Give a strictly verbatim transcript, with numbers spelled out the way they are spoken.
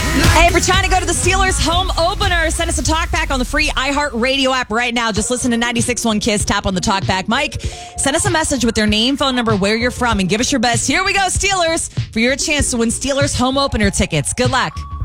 Hey, if you're trying to go to the Steelers home opener, send us a talkback on the free iHeartRadio app right now. Just listen to ninety-six point one Kiss, tap on the talkback. Mike, send us a message with your name, phone number, where you're from, and give us your best. Here we go, Steelers, for your chance to win Steelers home opener tickets. Good luck.